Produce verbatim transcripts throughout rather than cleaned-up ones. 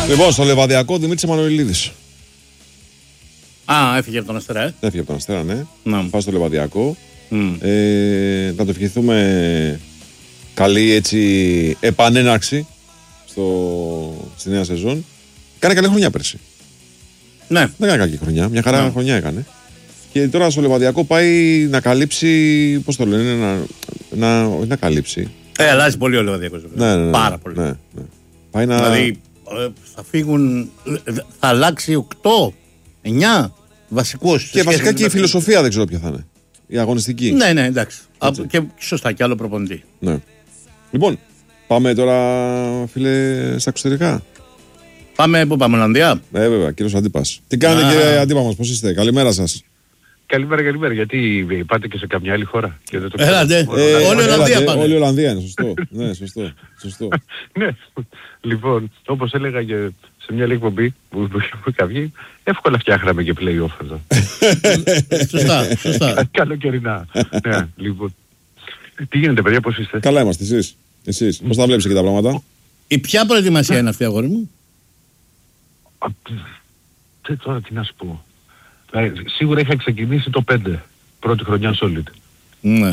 Λοιπόν, στο Λεβαδιακό Δημήτρης Εμμανουηλίδης. Α, έφυγε από τον Αστέρα, ε. Έφυγε από τον Αστέρα, ναι. Να. Πάει στο Λεβαδιακό. Mm. Ε, να το ευχηθούμε καλή έτσι επανέναρξη στο, στη νέα σεζόν. Κάνε καλή χρονιά πέρσι. Ναι. Δεν έκανε κακή χρονιά. Μια χαρά ναι. χρονιά έκανε. Και τώρα στο Λεβαδιακό πάει να καλύψει. Πώς το λένε, να, να, όχι να καλύψει. Ε, αλλάζει πολύ ο Λεβαδιακός. Ναι, ναι, ναι, πάρα πολύ. Ναι, ναι. Πάει να... Δηλαδή θα φύγουν. Θα αλλάξει οκτώ, εννιά βασικούς. Και βασικά και η φιλοσοφία δεν ξέρω ποια θα είναι. Η αγωνιστική. Ναι, ναι, εντάξει. Έτσι. Και σωστά, και άλλο προπονητή. Ναι. Λοιπόν, πάμε τώρα, φίλε, στα εξωτερικά. Πάμε, πού πάμε, Ολλανδία. Ναι, βέβαια, κύριος Αντίπας. Τι κάνετε, κύριε Αντίπα μας, πώς είστε, καλημέρα σας. Καλημέρα, καλημέρα. Γιατί πάτε και σε καμιά άλλη χώρα και δεν το Έλατε. Ε, όλη η Ολλανδία πάνε. Όλη η Ολλανδία είναι, σωστό. Ναι, σωστό. σωστό. Ναι, λοιπόν, όπως έλεγα και σε μια άλλη εκπομπή που είχα βγει, εύκολα φτιάχναμε και play-off εδώ. Σωστά, σωστά. Καλοκαιρινά. Ναι, λοιπόν. Τι γίνεται, παιδιά, πώς είστε? Καλά είμαστε, εσείς. Εσείς. Πώς τα βλέπεις εκεί τα πράγματα? Η ποια προετοιμασία είναι αυτή, αγόρι μου? Τι τώρα, τι να σου πω. Ε, σίγουρα είχα ξεκινήσει το πέντε, πρώτη χρονιά solid. Ναι.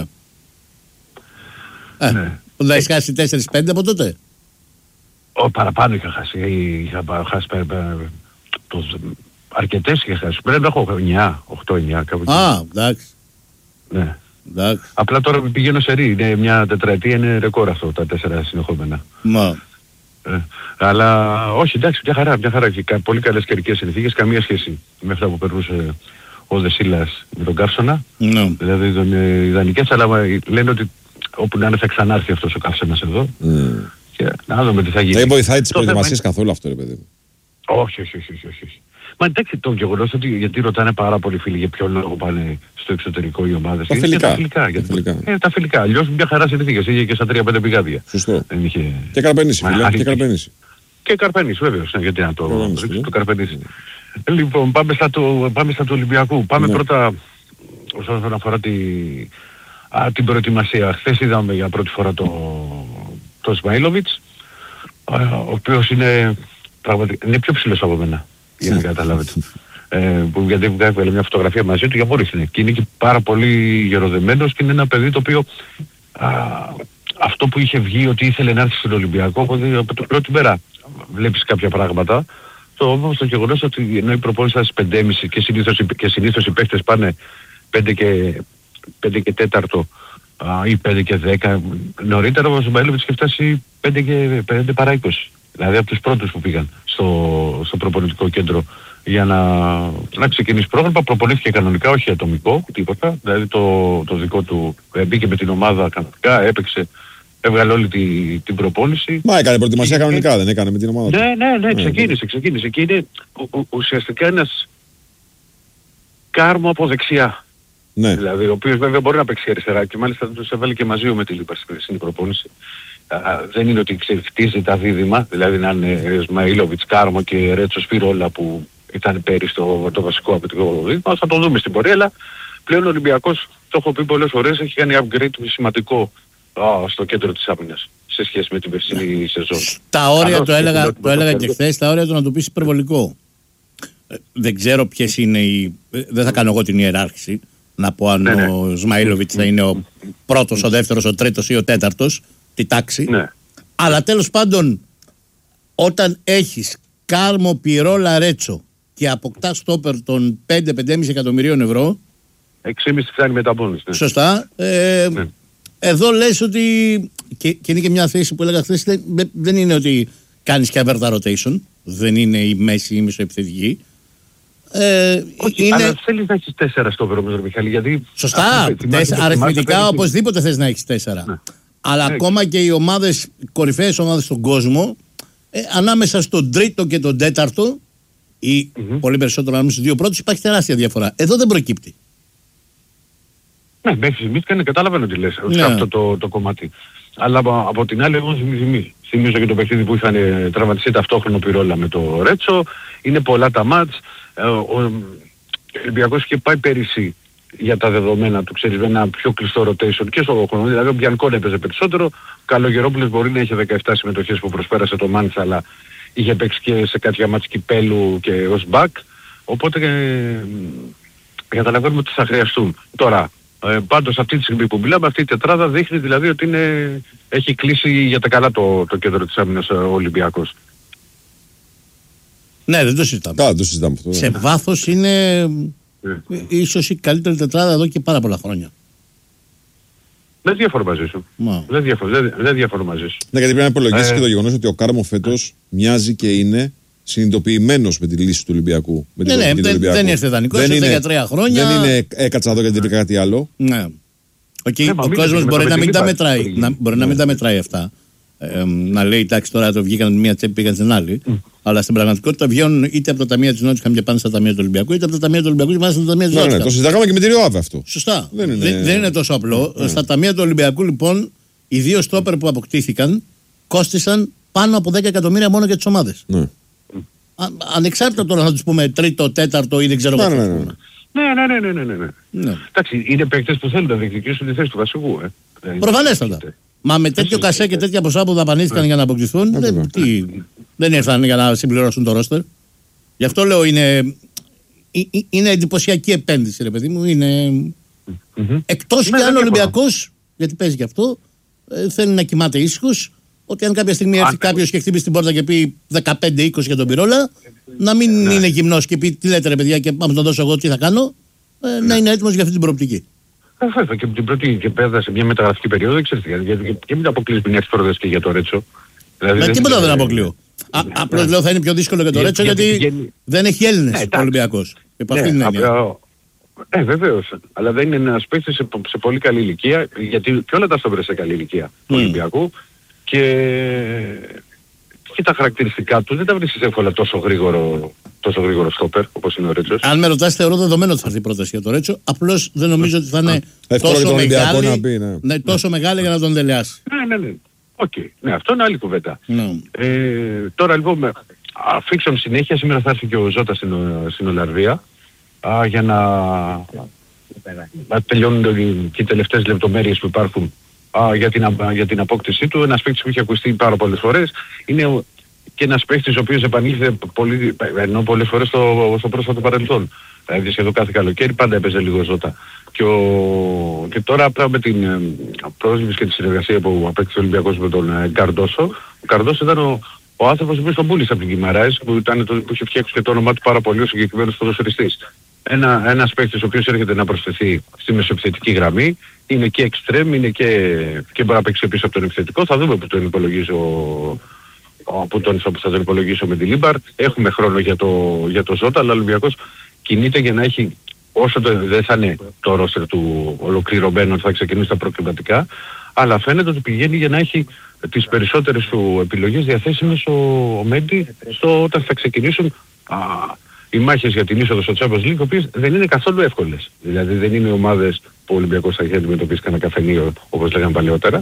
Ε, ναι. Που θα έχεις χάσει τέσσερα πέντε από τότε? Ο, παραπάνω είχα χάσει. Είχα χάσει πέρα, πέρα, το, αρκετές είχα χάσει. Πρέπει να έχω εννιά, οκτώ εννιά κάπου. Α, εντάξει. Ναι. Εντάξει. Απλά τώρα πηγαίνω σε ρί. Είναι μια τετραετία, είναι ρεκόρ αυτό τα τέσσερα συνεχόμενα. Μα. Ε, αλλά όχι, εντάξει, μια χαρά, μια χαρά. Και πολύ καλές καιρικές συνθήκες, καμία σχέση με αυτά που περνούσε ο Δεσίλας με τον Καύσωνα. No. Δηλαδή ήταν ιδανικές, αλλά λένε ότι όπου να είναι θα ξανάρθει αυτός ο Καύσωνας εδώ. Mm. Και να δούμε τι θα γίνει. Δεν βοηθάει τις προετοιμασίες καθόλου αυτό, ρε παιδί μου. Όχι, όχι, όχι, όχι, όχι. Μα εντάξει, το γεγονός ότι γιατί ρωτάνε πάρα πολλοί φίλοι για ποιο λόγο πάνε στο εξωτερικό οι ομάδες. Τα φιλικά. Τα φιλικά. Τα φιλικά. Ε, τα φιλικά. Αλλιώς μια χαρά συνθήκες. Είχε και στα τρία πέντε πηγάδια. Σωστό. Είχε... Και Καρπενήσι, φίλε. Και Καρπενήσι. Και Καρπενήσι, βέβαιος. Ναι, γιατί να το ρίξω το Καρπενήσι. Λοιπόν, πάμε στα του, πάμε στα του Ολυμπιακού. Πάμε ναι. πρώτα όσον αφορά τη, α, την προετοιμασία. Χθες είδαμε για πρώτη φορά το, το Σμαΐλοβιτς, ο οποίος είναι, πραγματικά, είναι πιο ψηλός από μένα, για να καταλάβετε. ε, που, γιατί βγάλε μια φωτογραφία μαζί του για μόλις είναι. Και είναι και πάρα πολύ γεροδεμένος και είναι ένα παιδί το οποίο α, αυτό που είχε βγει ότι ήθελε να έρθει στον Ολυμπιακό από την πρώτη μέρα. Βλέπεις κάποια πράγματα. Το όμως το γεγονός ότι ενώ η προπόνηση ήταν στις πέντε και μισή και συνήθως, και συνήθως οι παίκτες πάνε πέντε και τέταρτο ή πέντε και δέκα, νωρίτερα ο Σμαΐλοβιτς είχε φτάσει πέντε και πέντε παρά είκοσι. Δηλαδή από τους πρώτους που πήγαν στο, στο προπονητικό κέντρο για να, να ξεκινήσει πρόγραμμα. Προπονήθηκε κανονικά, όχι ατομικό, τίποτα. Δηλαδή το, το δικό του μπήκε με την ομάδα κανονικά, έπαιξε, έβγαλε όλη τη, την προπόνηση. Μα έκανε προετοιμασία κανονικά, δεν έκανε με την ομάδα του. Ναι, ναι, ναι, ξεκίνησε, ξεκίνησε. Και είναι ο, ο, ουσιαστικά ένας Κάρμο από δεξιά. Ναι. Δηλαδή, ο οποίος βέβαια μπορεί να παίξει αριστερά και μάλιστα τους έβαλε και μαζί με τη Λίπα στην προπόνηση. Α, δεν είναι ότι ξεφτίζει τα δίδυμα, δηλαδή να είναι Σμαΐλοβιτς, Κάρμο και Ρέτσο Σπυρόλα που ήταν πέρυσι το, το βασικό απαιτητικό δίδυμα. Θα το δούμε στην πορεία, αλλά πλέον ο Ολυμπιακός, το έχω πει πολλές φορές, έχει κάνει upgrade σημαντικό α, στο κέντρο της άμυνας σε σχέση με την περσινή σεζόν. Τα όρια το έλεγα, το έλεγα και χθες, τα όρια του να το πεις υπερβολικό. Ε, δεν ξέρω ποιες είναι οι... Δεν θα κάνω εγώ την ιεράρχηση να πω αν ναι, ναι. ο Σμαΐλοβιτς θα είναι ο πρώτος, ο δεύτερος, ο τρίτος ή ο τέταρτος, τη τάξη. Ναι. Αλλά τέλος πάντων, όταν έχεις Κάρμο, Πιρόλα, Ρέτσο και αποκτάς στόπερ των πέντε με πέντε κόμμα πέντε εκατομμυρίων ευρώ, έξι κόμμα πέντε φτάνει μετά πόνους. Ναι. Σωστά. Ε, ναι. Εδώ λες ότι, και, και είναι και μια θέση που έλεγα χθες, δεν, δεν είναι ότι κάνεις και αβέρτα rotation, δεν είναι η μέση ή η μισοεπιθετική. Ε, όχι, είναι... αλλά θέλεις να έχεις τέσσερα στο βερόμετρο, Μιχάλη, γιατί... Σωστά, τέσσερα, αριθμητικά οπωσδήποτε θες να έχεις τέσσερα. Ναι. Αλλά ναι. ακόμα και οι ομάδες, κορυφαίες ομάδες στον κόσμο, ε, ανάμεσα στον τρίτο και τον τέταρτο, ή mm-hmm. πολύ περισσότερο ανάμεσα στους δύο πρώτους, υπάρχει τεράστια διαφορά. Εδώ δεν προκύπτει. Ναι, μέχρι στιγμής και κατάλαβα ότι λες ναι. σε αυτό το, το κομμάτι. Αλλά από, από την άλλη εγώ θυμίζω, θυμίζω και το παιχνίδι που είχαν τραυματιστεί ταυτόχρονο Πιρόλα με το Ρέτσο. Είναι πολλά τα μάτς. Ο, ο Ολυμπιακός είχε πάει πέρυσι για τα δεδομένα του, ξέρεις, με ένα πιο κλειστό rotation και στο χρόνο. Δηλαδή ο Μπιανκόν έπαιζε περισσότερο. Ο Καλογερόπουλος μπορεί να είχε δεκαεπτά συμμετοχές που προσπέρασε το Μάνιτσα, αλλά είχε παίξει και σε κάποια μάτς κυπέλου και ως back, οπότε ε, καταλαβαίνουμε ότι θα χρειαστούν. Τώρα, ε, πάντως αυτή τη στιγμή που μιλάμε, αυτή η τετράδα δείχνει δηλαδή ότι είναι, έχει κλείσει για τα καλά το, το κέντρο της άμυνας ο Ολυμπιακός. Ναι, δεν το συζητάμε. Καλά, το συζητάμε αυτό. Σε βάθος είναι Ναι. ίσως η καλύτερη τετράδα εδώ και πάρα πολλά χρόνια. Δεν διαφορώ μαζί σου. Μα. Δεν διαφορώ, δεν, δεν διαφορώ μαζί σου. Ναι, γιατί πρέπει να υπολογίσει Ε. και το γεγονός ότι ο Κάρμο φέτος μοιάζει και είναι συνειδητοποιημένος με τη λύση του Ολυμπιακού. Με την Ναι, ναι, πολιτική του δεν, Ολυμπιακού. δεν ήρθε δανεικός, Δεν ήρθε είναι- για τρία χρόνια. Δεν είναι έκατσα εδώ γιατί βρήκα κάτι άλλο. Ναι. Okay, Ναι, μα ο μην κόσμος είναι μπορεί με να το μην τα Medellín μετράει, πάει. να, μπορεί να μην τα μετράει αυτά. Ε, να λέει εντάξει τώρα το βγήκαν από μία τσέπη πήγαν στην άλλη. Mm. Αλλά στην πραγματικότητα βγαίνουν είτε από τα ταμεία της Νότιχαμ και πάνε στα ταμεία του Ολυμπιακού, είτε από τα ταμεία του Ολυμπιακού και πάνε στα ταμεία της Ναι, ναι, Νότιχαμ. το συζητάγαμε και με τη Ριόαβε αυτό. Σωστά. Δεν είναι- Δεν, δεν είναι τόσο απλό. Ναι. Στα ταμεία του Ολυμπιακού λοιπόν οι δύο στόπερ που αποκτήθηκαν κόστησαν πάνω από δέκα εκατομμύρια μόνο για τις ομάδες. Ναι. Α, ανεξάρτητα τώρα να τους πούμε τρίτο, τέταρτο ή δεν ξέρω Ναι, εγώ. ναι, πώς ναι. πούμε. Ναι, ναι, ναι, ναι, ναι, ναι. Ναι. Εντάξει, είναι παίκτες που θέλουν να διεκδικήσουν τη θέση του βασικού. Ε. Δεν- Προφανέστατα. Μα με τέτοιο κασέ και τέτοια ποσά που δαπανίστηκαν για να αποκτηθούν, δεν, βέβαια. τι, δεν ήρθαν για να συμπληρώσουν το ρόστερ. Γι' αυτό λέω είναι, ε- ε- είναι εντυπωσιακή επένδυση, ρε παιδί μου. Είναι Μμμ. εκτός Ναι, και αν δεν ο διαφωνώ. Ολυμπιακός, γιατί παίζει και αυτό, ε, θέλει να κοιμάται ήσυχος, ότι αν κάποια στιγμή έρθει Αν- κάποιος και χτυπήσει την πόρτα και πει δεκαπέντε είκοσι για τον Πυρόλα, να μην Ναι. είναι γυμνός και πει τι λέτε ρε παιδιά και άμα τον δώσω εγώ τι θα κάνω, ε, να είναι έτοιμος για αυτή την προοπτική. Ε, βέβαια, και την πρώτη και πέδασε μια μεταγραφική περίοδο, δεν ξέρετε, γιατί και, και μην αποκλείσει μια φορές και για το Ρέτσο. Δηλαδή, Με δεν- τίποτα δεν αποκλείω. Α, απλώς λέω θα είναι πιο δύσκολο για το Για- Ρέτσο γιατί γιατί πηγαίνει- δεν έχει Έλληνες Ναι, ο εντάξει. Ολυμπιακός. Επ' Ναι, αυτήν την έννοια. απλά- Ε, βεβαίως. Αλλά δεν είναι ένας παίκτης σε, σε πολύ καλή ηλικία, γιατί και όλα τα στόπερ σε καλή ηλικία του Mm. Ολυμπιακού και, και τα χαρακτηριστικά του δεν τα βρίσκεις εύκολα τόσο γρήγορο, τόσο γρήγορο στόπερ όπως είναι ο Ρέτσος. Αν με ρωτάς θεωρώ δεδομένο ότι θα έρθει η πρόταση για το Ρέτσο. Απλώς δεν νομίζω ότι θα είναι Εύκολο για τόσο τον Ολυμπιακό μεγάλη, να πει, ναι. ναι, τόσο μεγάλη για να τον τελειάσει. Ναι, ναι, ναι. Οκ. Ναι, αυτό είναι άλλη κουβέντα. Ναι. Ε, τώρα λοιπόν, με- αφήξαμε συνέχεια, σήμερα θα έρθει και ο Ζώτα στην, Ο- στην Ολλανδία α, για να, να τελειώνουν οι- και οι τελευταίες λεπτομέρειες που υπάρχουν α, για, την, α- για την απόκτησή του. Ένας παίκτης που έχει ακουστεί πάρα πολλές φορές. Είναι ο- και ένας παίκτης ο οποίος επανήλθε πολύ, ενώ πολλές φορές στο, στο πρόσφατο παρελθόν. Δηλαδή σχεδόν κάθε καλοκαίρι πάντα έπαιζε λίγο Ζώτα. Και, ο, και τώρα απλά με την ε, πρόσληψη και τη συνεργασία που απέκτησε ο Ολυμπιακός με τον ε, Καρντόσο, ο Καρντόσο ήταν ο, ο άνθρωπος που τον πούλησε από την Κιμαράης, που, ήταν το, που είχε φτιάξει και το όνομά του πάρα πολύ ο συγκεκριμένος ποδοσφαιριστής. Ένα, ένας παίκτης ο οποίος έρχεται να προσθεθεί στη μεσοεπιθετική γραμμή, είναι και εξτρέμ, είναι και, και μπορεί να παίξει πίσω από τον επιθετικό. Θα δούμε που τον υπολογίζω, που τον, που θα τον υπολογίσω με τη Λίμπαρ. Έχουμε χρόνο για το, για το Ζώτα, αλλά ο Ολυμπιακός κινείται για να έχει, όσο το, δεν θα είναι το ρόστερ του ολοκληρωμένο, θα ξεκινήσει τα προκριματικά, αλλά φαίνεται ότι πηγαίνει για να έχει τις περισσότερες του επιλογές διαθέσιμες ο, ο Μέντι στο, όταν θα ξεκινήσουν α, οι μάχες για την είσοδο στο Champions League, οι οποίες δεν είναι καθόλου εύκολες. Δηλαδή δεν είναι ομάδες που ο Ολυμπιακός θα έχει αντιμετωπίσει κανένα καφενείο, όπως λέγαμε παλαιότερα,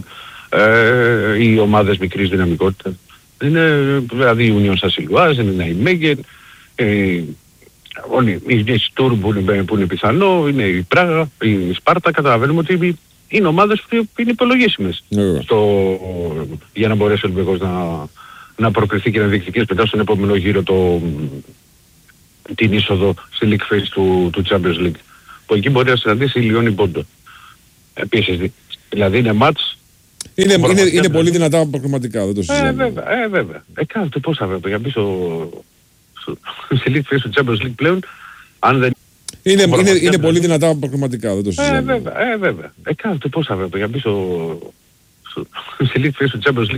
ε, ή ομάδες μικρής δυναμικότητας. Είναι δηλαδή η Union Saint-Gilloise, είναι η Μέγεν, ε, όλοι οι Στουρ που είναι, που είναι πιθανό, είναι η Πράγα, η Σπάρτα, καταλαβαίνουμε ότι είναι ομάδες που είναι υπολογίσιμες Ναι, στο, για να μπορέσει ο Ολυμπιακός να, να προκριθεί και να διεκδικήσει μετά στον επόμενο γύρο το, την είσοδο στη League Phase του, του Champions League. Που εκεί μπορεί να συναντήσει η Λιόνι Μπόντο. Επίσης, δηλαδή είναι μάτς. Είναι, είναι, Πραγματικά, είναι ναι. πολύ δυνατά προγραμματικά, δεν το Ε, συζητάμε. βέβαια, ε, βέβαια. Ε, κάνετε πώς θα βέβαια, για μπει στο, στο, στη League Phase του Champions League πλέον, αν δεν... Είναι, είναι, Πραγματικά, είναι ναι. πολύ δυνατά προγραμματικά, δεν το Ε, συζητάμε. βέβαια, ε, βέβαια. Ε, κάνετε πώς θα βέβαια, για μπει στο, στο, στη League Phase του Champions League